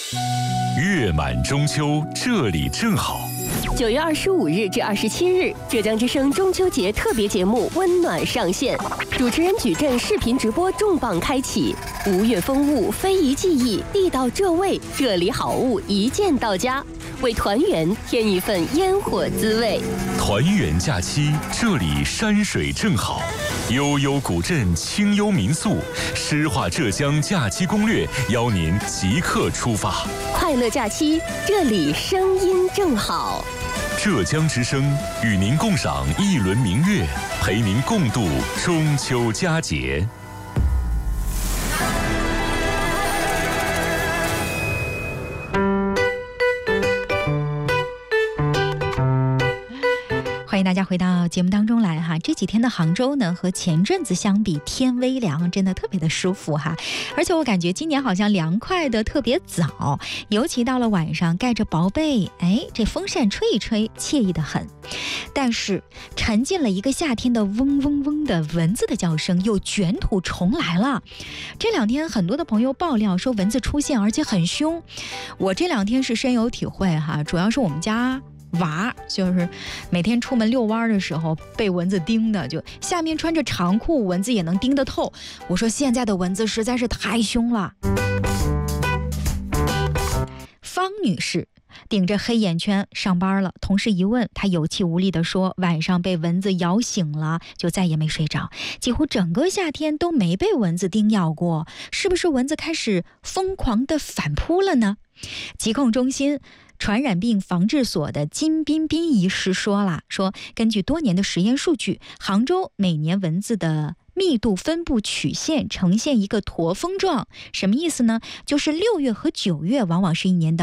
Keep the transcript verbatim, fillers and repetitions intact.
月满中秋，这里正好。 九月二十五日至二十七日，浙江之声中秋节特别节目《温暖》上线，主持人矩阵视频直播重磅开启，吴越风物、非遗技艺、地道浙味，这里好物一键到家，为团圆添一份烟火滋味。 团圆假期，这里山水正好，悠悠古镇，清幽民宿，诗画浙江假期攻略，邀您即刻出发。 快乐假期，这里声音正好。 浙江之声与您共赏一轮明月，陪您共度中秋佳节。 欢迎大家回到节目当中来哈。这几天的杭州呢，和前阵子相比，天微凉，真的特别的舒服哈。而且我感觉今年好像凉快的特别早，尤其到了晚上，盖着薄被，哎，这风扇吹一吹，惬意的很。但是沉浸了一个夏天的嗡嗡嗡的蚊子的叫声又卷土重来了。这两天很多的朋友爆料说蚊子出现，而且很凶。我这两天是深有体会哈，主要是我们家娃就是每天出门遛弯的时候被蚊子叮的，就下面穿着长裤，蚊子也能叮得透。我说现在的蚊子实在是太凶了。方女士顶着黑眼圈上班了，同事一问，她有气无力地说，晚上被蚊子咬醒了，就再也没睡着，几乎整个夏天都没被蚊子叮咬过。是不是蚊子开始疯狂地反扑了呢？疾控中心传染病防治所的金彬彬医师说了，说根据多年的实验数据，杭州每年蚊子的密度分布曲线呈现一个驼峰状。什么意思呢？就是六月和九月往往是一年的